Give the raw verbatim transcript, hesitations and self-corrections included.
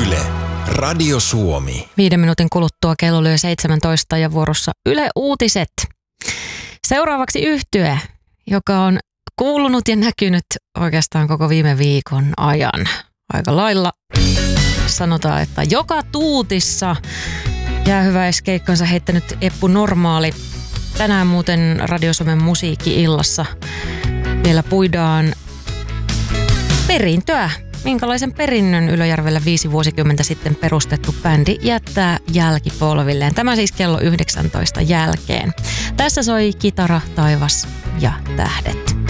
Yle, Radio Suomi. Viiden minuutin kuluttua kello lyö seitsemäntoista ja vuorossa Yle Uutiset. Seuraavaksi yhtye, joka on kuulunut ja näkynyt oikeastaan koko viime viikon ajan. Aika lailla sanotaan, että joka tuutissa jäähyväiskeikkansa heittänyt Eppu Normaali. Tänään muuten Radio Suomen musiikki-illassa vielä puidaan perintöä. Minkälaisen perinnön Ylöjärvellä viisi vuosikymmentä sitten perustettu bändi jättää jälkipolvilleen. Tämä siis kello yhdeksäntoista jälkeen. Tässä soi Kitara, taivas ja tähdet.